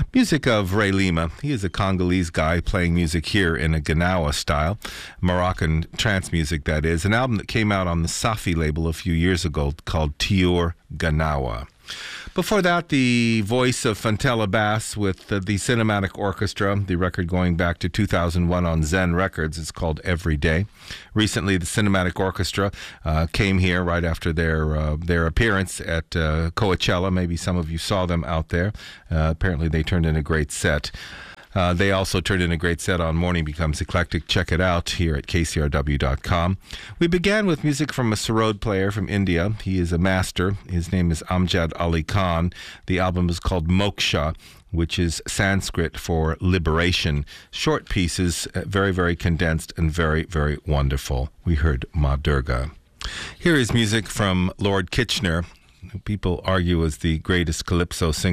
Music of Ray Lima. He is a Congolese guy playing music here in a Ganawa style, Moroccan trance music, that is. An album that came out on the Safi label a few years ago called Tiur Ganawa. Before that, the voice of Fantella Bass with the Cinematic Orchestra, the record going back to 2001 on Zen Records. It's called Every Day. Recently, the Cinematic Orchestra came here right after their appearance at Coachella. Maybe some of you saw them out there. Apparently, they turned in a great set. They also turned in a great set on Morning Becomes Eclectic. Check it out here at kcrw.com. We began with music from a sarod player from India. He is a master. His name is Amjad Ali Khan. The album is called Moksha, which is Sanskrit for liberation. Short pieces, very, very condensed and very, very wonderful. We heard Ma Durga. Here is music from Lord Kitchener, who people argue is the greatest calypso singer